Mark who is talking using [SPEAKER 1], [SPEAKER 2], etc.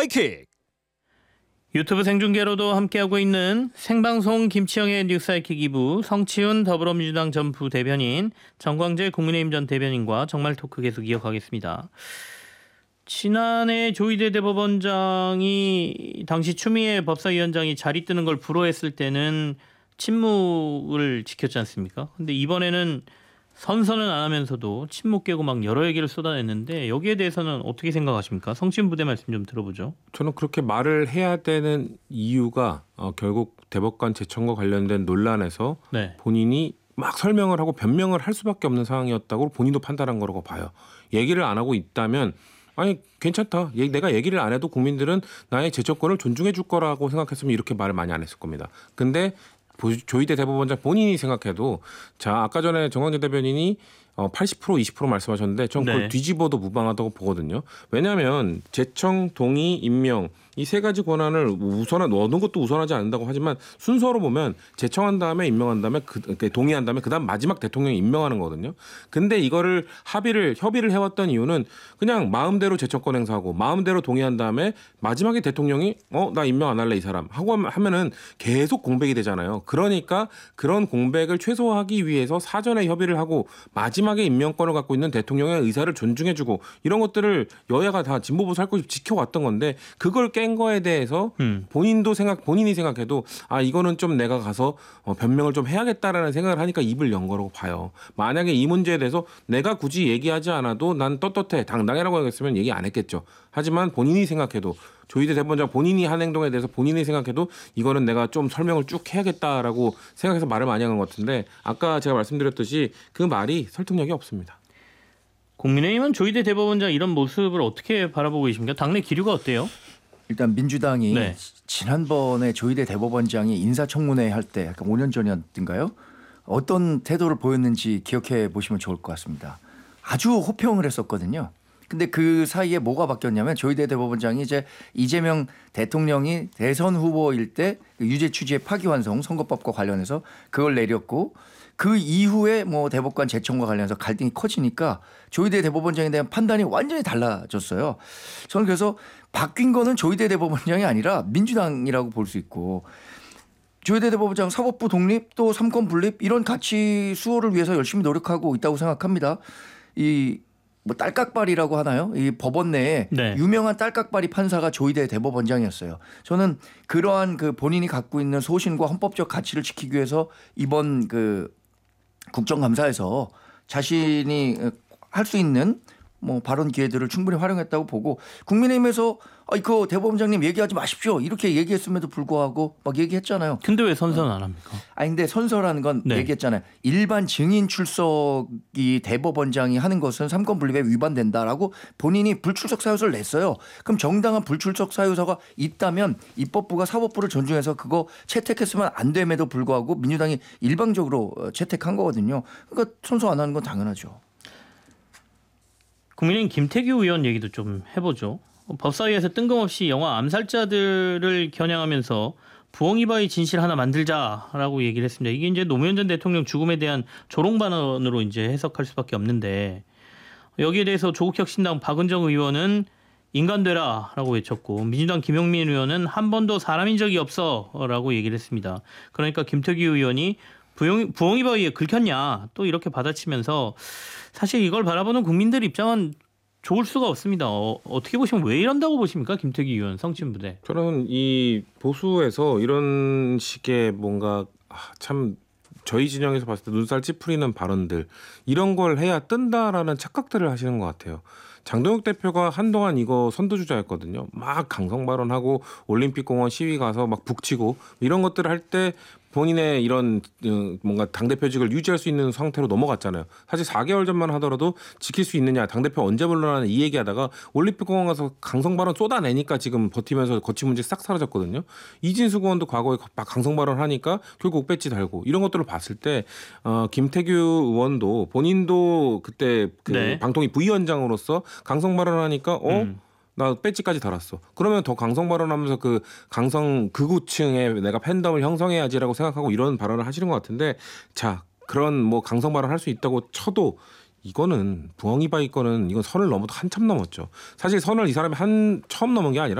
[SPEAKER 1] 하이킥.
[SPEAKER 2] 유튜브 생중계로도 함께하고 있는 생방송 김치영의 뉴스 하이킥 2부, 성치훈 더불어민주당 전 부대변인, 정광재 국민의힘 전 대변인과 정말 토크 계속 이어가겠습니다. 지난해 조희대 대법원장이 당시 추미애 법사위원장이 자리 뜨는 걸 불허했을 때는 침묵을 지켰지 않습니까? 근데 이번에는 선서는 안 하면서도 침묵 깨고 막 여러 얘기를 쏟아냈는데, 여기에 대해서는 어떻게 생각하십니까? 성치훈 부대 말씀 좀 들어보죠.
[SPEAKER 3] 저는 그렇게 말을 해야 되는 이유가 결국 대법관 재청과 관련된 논란에서 본인이 막 설명을 하고 변명을 할 수밖에 없는 상황이었다고 본인도 판단한 거라고 봐요. 얘기를 안 하고 있다면 아니 괜찮다. 내가 얘기를 안 해도 국민들은 나의 재청권을 존중해 줄 거라고 생각했으면 이렇게 말을 많이 안 했을 겁니다. 근데 조희대 대법원장 본인이 생각해도, 자, 아까 전에 정광재 대변인이 80% 20% 말씀하셨는데 전 그걸 뒤집어도 무방하다고 보거든요. 왜냐하면 재청, 동의, 임명 이 세 가지 권한을 어느 것도 우선하지 않는다고 하지만 순서로 보면 재청한 다음에 임명한 다음에 동의한 다음에 그다음 마지막 대통령이 임명하는 거거든요. 근데 이거를 협의를 해왔던 이유는 그냥 마음대로 재청권 행사하고 마음대로 동의한 다음에 마지막에 대통령이 나 임명 안 할래 이 사람 하고 하면은 계속 공백이 되잖아요. 그러니까 그런 공백을 최소화하기 위해서 사전에 협의를 하고 마지막에 임명권을 갖고 있는 대통령의 의사를 존중해주고 이런 것들을 여야가 다 진보보수 할 것이 지켜왔던 건데, 그걸 깬 거에 대해서 본인이 생각해도 이거는 좀 내가 가서 변명을 좀 해야겠다라는 생각을 하니까 입을 연 거라고 봐요. 만약에 이 문제에 대해서 내가 굳이 얘기하지 않아도 난 떳떳해 당당해라고 하겠으면 얘기 안 했겠죠. 하지만 본인이 생각해도, 조희대 대법원장 본인이 한 행동에 대해서 본인이 생각해도 이거는 내가 좀 설명을 쭉 해야겠다라고 생각해서 말을 많이 한 것 같은데, 아까 제가 말씀드렸듯이 그 말이 설득력이 없습니다.
[SPEAKER 2] 국민의힘은 조희대 대법원장 이런 모습을 어떻게 바라보고 계십니까? 당내 기류가 어때요?
[SPEAKER 4] 일단 민주당이 지난번에 조희대 대법원장이 인사청문회 할 때 약간 5년 전이었던가요? 어떤 태도를 보였는지 기억해 보시면 좋을 것 같습니다. 아주 호평을 했었거든요. 근데 그 사이에 뭐가 바뀌었냐면, 조희대 대법원장이 이제 이재명 대통령이 대선 후보일 때 유죄 취지의 파기환송 선거법과 관련해서 그걸 내렸고, 그 이후에 뭐 대법관 재청과 관련해서 갈등이 커지니까 조희대 대법원장에 대한 판단이 완전히 달라졌어요. 저는 그래서 바뀐 거는 조희대 대법원장이 아니라 민주당이라고 볼 수 있고, 조희대 대법원장 사법부 독립 또 삼권 분립 이런 가치 수호를 위해서 열심히 노력하고 있다고 생각합니다. 뭐 딸깍발이라고 하나요? 이 법원 내에 유명한 딸깍발이 판사가 조희대 대법원장이었어요. 저는 그러한 그 본인이 갖고 있는 소신과 헌법적 가치를 지키기 위해서 이번 그 국정감사에서 자신이 할 수 있는 뭐 발언 기회들을 충분히 활용했다고 보고, 국민의힘에서 그 대법원장님 얘기하지 마십시오 이렇게 얘기했음에도 불구하고 막 얘기했잖아요.
[SPEAKER 2] 근데 왜 선서는 안 합니까?
[SPEAKER 4] 근데 선서라는 건 얘기했잖아요. 일반 증인 출석이 대법원장이 하는 것은 삼권 분립에 위반된다라고 본인이 불출석 사유서를 냈어요. 그럼 정당한 불출석 사유서가 있다면 입법부가 사법부를 존중해서 그거 채택했으면 안 됨에도 불구하고 민주당이 일방적으로 채택한 거거든요. 그러니까 선서 안 하는 건 당연하죠.
[SPEAKER 2] 국민의힘 김태규 의원 얘기도 좀 해보죠. 법사위에서 뜬금없이 영화 암살자들을 겨냥하면서 부엉이바위 진실 하나 만들자라고 얘기를 했습니다. 이게 이제 노무현 전 대통령 죽음에 대한 조롱 발언으로 이제 해석할 수밖에 없는데, 여기에 대해서 조국혁신당 박은정 의원은 인간 되라라고 외쳤고, 민주당 김용민 의원은 한 번도 사람인 적이 없어라고 얘기를 했습니다. 그러니까 김태규 의원이 부엉이바위에 긁혔냐 또 이렇게 받아치면서, 사실 이걸 바라보는 국민들 입장은 좋을 수가 없습니다. 어떻게 보시면 왜 이런다고 보십니까? 김태규 의원, 성친 부대.
[SPEAKER 3] 저는 이 보수에서 이런 식의 뭔가 참 저희 진영에서 봤을 때 눈살 찌푸리는 발언들, 이런 걸 해야 뜬다라는 착각들을 하시는 것 같아요. 장동혁 대표가 한동안 이거 선두주자였거든요. 막 강성 발언하고 올림픽공원 시위 가서 막 북치고 이런 것들을 할 때 본인의 이런 뭔가 당대표직을 유지할 수 있는 상태로 넘어갔잖아요. 사실 4개월 전만 하더라도 지킬 수 있느냐, 당대표 언제 물러나는 이 얘기하다가 올림픽공원 가서 강성 발언 쏟아내니까 지금 버티면서 거치 문제 싹 사라졌거든요. 이진숙 의원도 과거에 막 강성 발언하니까 결국 옥배지 달고, 이런 것들을 봤을 때 김태규 의원도 본인도 그때 방통위 부위원장으로서 강성 발언하니까 나 배지까지 달았어. 그러면 더 강성 발언하면서 그 강성 극우층에 내가 팬덤을 형성해야지라고 생각하고 이런 발언을 하시는 것 같은데, 자, 그런 뭐 강성 발언 할 수 있다고 쳐도 이거는 부엉이바위 거는 이건 선을 넘어도 한참 넘었죠. 사실 선을 이 사람이 처음 넘은 게 아니라